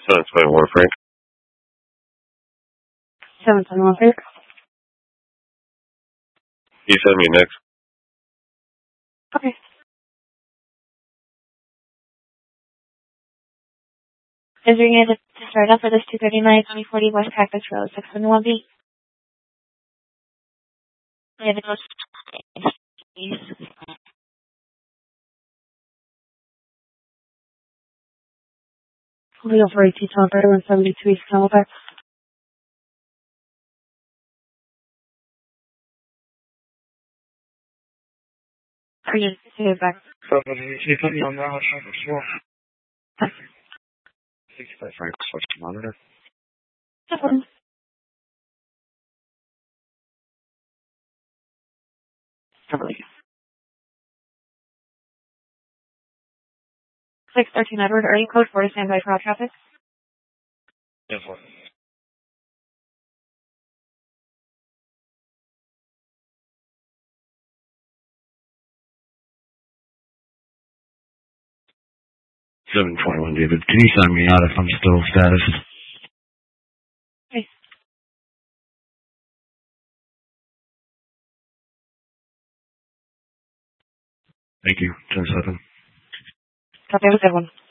721 Frank. 721 Frank. You send me next. Okay. Is there any to start off for this 239 2040 West Cactus Road, 671B? We have a close. Leo for AT Operator 172 East Camelback. Are you back? You put me on there, I'll try for sure. 65 Frank, switch to monitor. No problem. Totally. 613 Edward, are you code 4 to stand by for all traffic? Yes, sir. $721 David. Can you sign me out if I'm still status? Okay. Thank you. 10-7. Copy, have a good one.